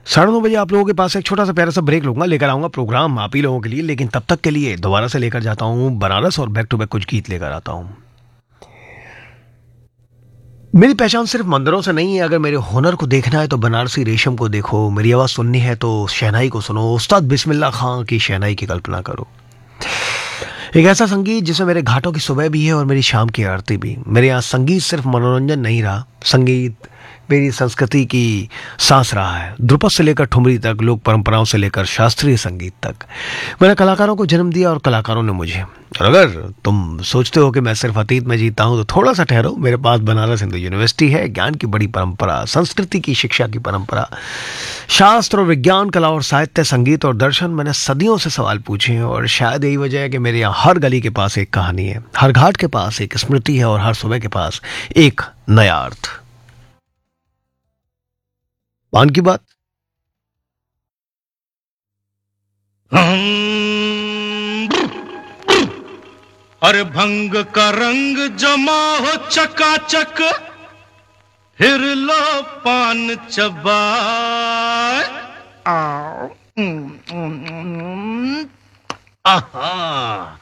9:30 बजे आप लोगों के पास एक छोटा सा प्यारा सा ब्रेक लूंगा, लेकर आऊंगा प्रोग्राम आप ही लोगों के लिए। लेकिन तब तक के लिए दोबारा से लेकर जाता हूँ बनारस और बैक टू बैक कुछ गीत लेकर आता हूँ। मेरी पहचान सिर्फ मंदिरों से नहीं है। अगर मेरे हुनर को देखना है तो बनारसी रेशम को देखो, मेरी आवाज सुननी है तो शहनाई को सुनो, उस्ताद बिस्मिल्लाह खां की शहनाई की कल्पना करो। एक ऐसा संगीत जिसमें मेरे घाटों की सुबह भी है और मेरी शाम की आरती भी। मेरे यहाँ संगीत सिर्फ मनोरंजन नहीं रहा, संगीत मेरी संस्कृति की सांस रहा है। ध्रुपद से लेकर ठुमरी तक, लोक परंपराओं से लेकर शास्त्रीय संगीत तक, मैंने कलाकारों को जन्म दिया और कलाकारों ने मुझे। और अगर तुम सोचते हो कि मैं सिर्फ अतीत में जीता हूं तो थोड़ा सा ठहरो। मेरे पास बनारस हिंदू यूनिवर्सिटी है, ज्ञान की बड़ी परंपरा, संस्कृति की शिक्षा की परंपरा, शास्त्र और विज्ञान, कला और साहित्य, संगीत और दर्शन। मैंने सदियों से सवाल पूछे हैं और शायद यही वजह है कि मेरे यहाँ हर गली के पास एक कहानी है, हर घाट के पास एक स्मृति है और हर सुबह के पास एक नया अर्थ। मान की बात। अरे भंग का रंग जमा हो चकाचक, फिर लो पान चबाए। आहा,